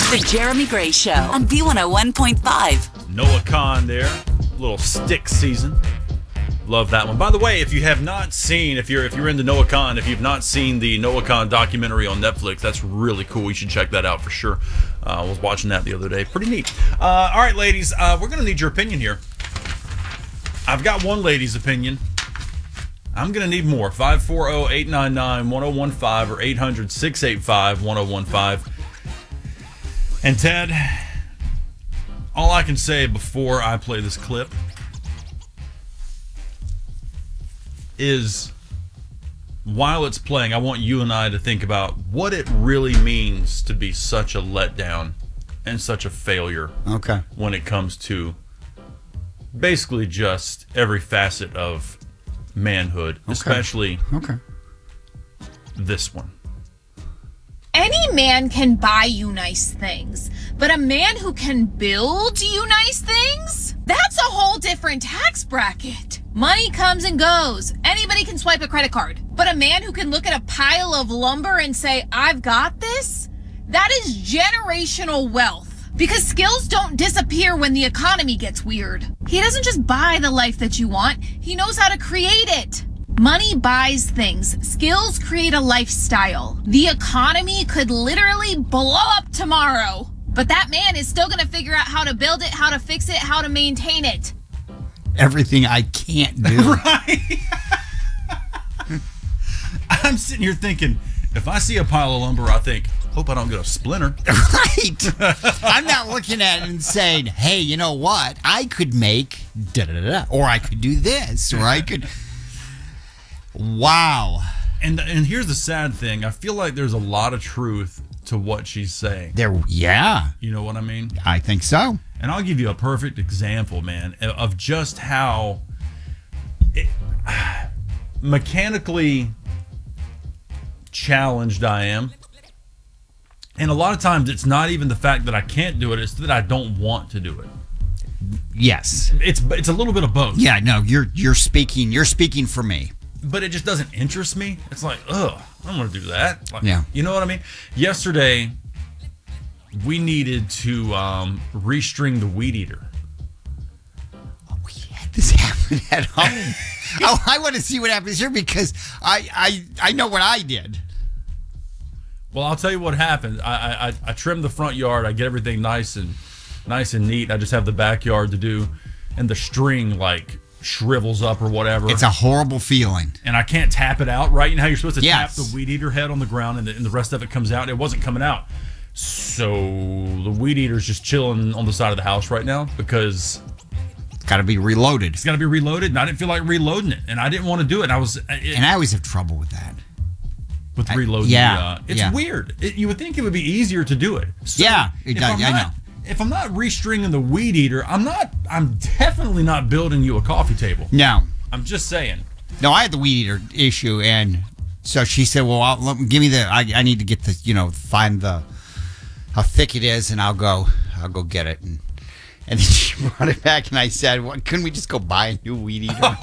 The Jeremy Gray Show on B101.5. Noah Khan there. Little stick season. Love that one. By the way, if you have not seen, if you're into Noah Khan, if you've not seen the Noah Khan documentary on Netflix, that's really cool. You should check that out for sure. I was watching that the other day. Pretty neat. All right, ladies, we're going to need your opinion here. I've got one lady's opinion. I'm going to need more. 540-899-1015 or 800-685-1015. And Ted, all I can say before I play this clip is, while it's playing, I want you and I to think about what it really means to be such a letdown and such a failure. Okay. When it comes to basically just every facet of manhood, especially this one. Any man can buy you nice things, but a man who can build you nice things? That's a whole different tax bracket. Money comes and goes. Anybody can swipe a credit card. But a man who can look at a pile of lumber and say, I've got this? That is generational wealth. Because skills don't disappear when the economy gets weird. He doesn't just buy the life that you want. He knows how to create it. Money buys things. Skills create a lifestyle. The economy could literally blow up tomorrow. But that man is still going to figure out how to build it, how to fix it, how to maintain it. Everything I can't do. Right. I'm sitting here thinking, if I see a pile of lumber, I think, hope I don't get a splinter. Right. I'm not looking at it and saying, hey, you know what? I could make da-da-da-da, or I could do this, or I could... Wow. And here's the sad thing. I feel like there's a lot of truth to what she's saying. Yeah. You know what I mean? I think so. And I'll give you a perfect example, man, of just how mechanically challenged I am. And a lot of times it's not even the fact that I can't do it, it's that I don't want to do it. Yes. It's a little bit of both. Yeah, no, you're speaking for me. But it just doesn't interest me. It's like, ugh, I don't want to do that. Like, yeah. You know what I mean? Yesterday, we needed to restring the weed eater. Oh, we had this happen at home. Oh, I want to see what happens here because I know what I did. Well, I'll tell you what happened. I trimmed the front yard. I get everything nice and neat. I just have the backyard to do, and the string shrivels up or whatever. It's a horrible feeling. And I can't tap it out, right? You know how you're supposed to tap Yes. the weed eater head on the ground and the rest of it comes out? It wasn't coming out. So the weed eater's just chilling on the side of the house right now because it's got to be reloaded. It's got to be reloaded, and I didn't feel like reloading it, and I didn't want to do it. And I always have trouble with that. With reloading. It's weird. You would think it would be easier to do it. So yeah, it does. I know. If I'm not restringing the weed eater, I'm definitely not building you a coffee table. No. I'm just saying. No, I had the weed eater issue, and so she said, well, give me I need to get the, find how thick it is, and I'll go get it. And then she brought it back, and I said, couldn't we just go buy a new weed eater?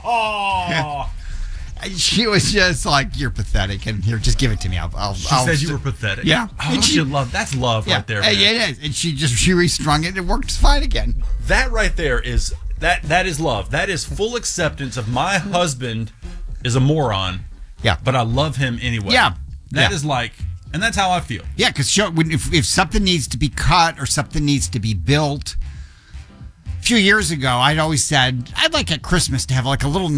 She was just like, you're pathetic, and here, just give it to me. She said you were pathetic. Yeah. Oh, that's love right there, man. It is. And she restrung it, and it worked fine again. That right there is love. That is full acceptance of my husband is a moron. Yeah. But I love him anyway. Yeah. That is and that's how I feel. Yeah, because if something needs to be cut or something needs to be built, a few years ago, I'd always said, I'd like at Christmas to have a little